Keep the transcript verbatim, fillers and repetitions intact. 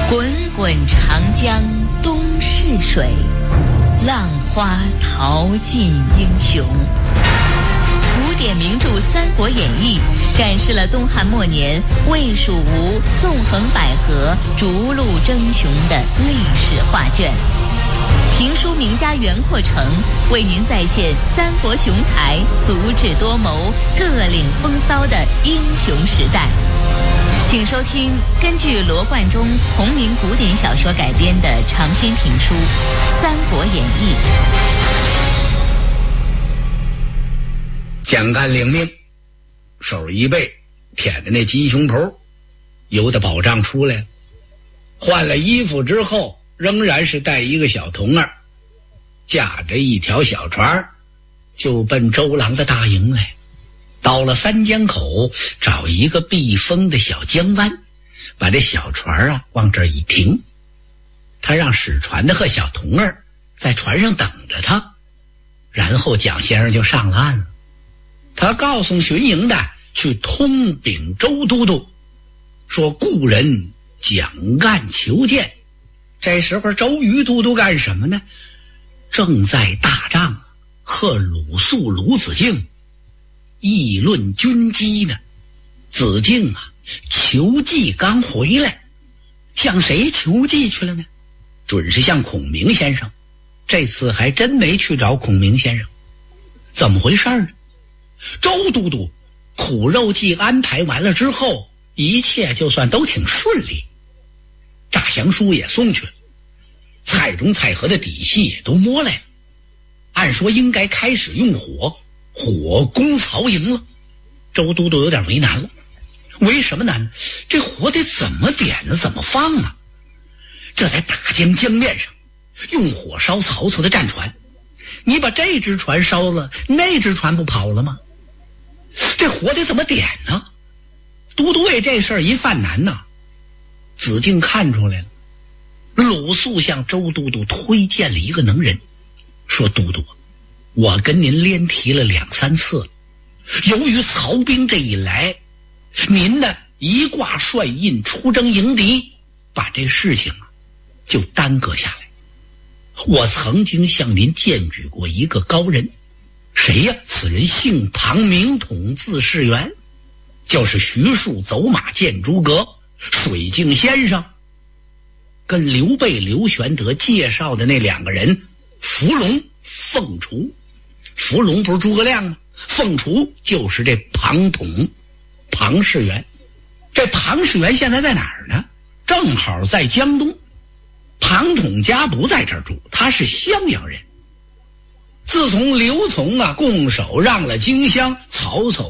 滚滚长江东逝水，浪花淘尽英雄。古典名著《三国演义》展示了东汉末年魏蜀吴纵横捭阖、逐鹿争雄的历史画卷。评书名家袁阔成为您再现三国雄才足智多谋、各领风骚的英雄时代。请收听根据罗贯中同名古典小说改编的长篇评书《三国演义》。 蒋干领命，手一背舔着那鸡胸头，有的保障出来了。换了衣服之后，仍然是带一个小童儿，驾着一条小船，就奔周郎的大营来。到了三江口，找一个避风的小江湾，把这小船啊往这儿一停。他让使船的和小童儿在船上等着他，然后蒋先生就上了岸了。他告诉巡营的去通禀周都督，说故人蒋干求见。这时候周瑜都督干什么呢？正在大帐和鲁肃、鲁子敬议论军机呢。子敬啊，求计刚回来，向谁求计去了呢？准是向孔明先生。这次还真没去找孔明先生，怎么回事呢？周都督苦肉计安排完了之后，一切就算都挺顺利，诈降书也送去了，蔡中蔡和的底细也都摸来了，按说应该开始用火火攻曹营了。周都督有点为难了，为什么难？这火得怎么点呢？怎么放啊？这在大江江面上用火烧曹操的战船，你把这只船烧了，那只船不跑了吗？这火得怎么点呢？都督为这事儿一犯难呐。子敬看出来了，鲁肃向周都督推荐了一个能人，说都督，我跟您连提了两三次了，由于曹兵这一来，您呢一挂帅印出征迎敌，把这事情啊就耽搁下来。我曾经向您荐举过一个高人，谁呀？此人姓庞，名统，字士元，就是徐庶走马见诸葛水镜先生跟刘备、刘玄德介绍的那两个人，伏龙、凤雏。伏龙不是诸葛亮吗？凤雏就是这庞统、庞士元。这庞士元现在在哪儿呢？正好在江东。庞统家不在这儿住，他是襄阳人。自从刘琮啊拱手让了荆襄，曹操